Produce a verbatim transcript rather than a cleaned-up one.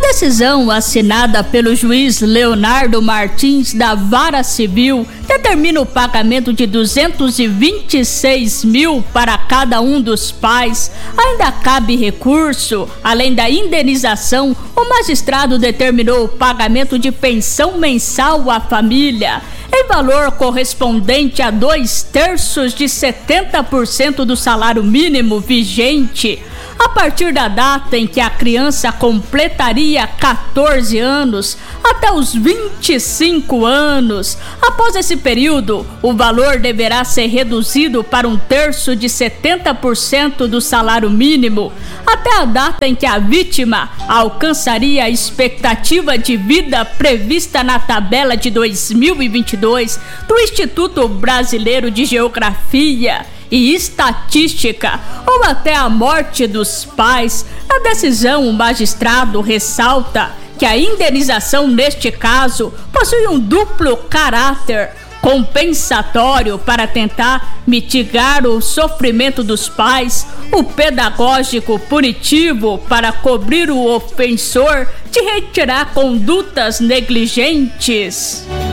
decisão assinada pelo juiz Leonardo Martins da Vara Civil determina o pagamento de duzentos e vinte e seis mil para cada um dos pais. Ainda cabe recurso. Além da indenização, o magistrado determinou o pagamento de pensão mensal à família, em valor correspondente a dois terços de setenta por cento do salário mínimo vigente, a partir da data em que a criança completaria catorze anos até os vinte e cinco anos. Após esse período, o valor deverá ser reduzido para um terço de setenta por cento do salário mínimo, até a data em que a vítima alcançaria a expectativa de vida prevista na tabela de dois mil e vinte e dois do Instituto Brasileiro de Geografia e Estatística, ou até a morte dos pais. Na decisão, o magistrado ressalta que a indenização neste caso possui um duplo caráter: compensatório para tentar mitigar o sofrimento dos pais, o pedagógico punitivo para cobrir o ofensor de retirar condutas negligentes.